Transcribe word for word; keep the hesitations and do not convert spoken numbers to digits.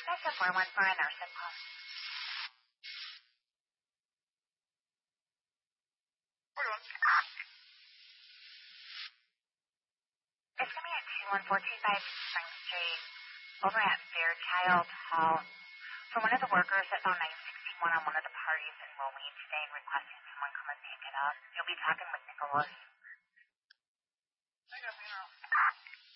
That's a four one four in our zip code. It's going to be at two one four two five Spring Street over at Fairchild Hall. For one of the workers that's on nine sixty-one on one of the parties enrolling today and requesting someone come and pick it up. You'll be talking with Nicholas.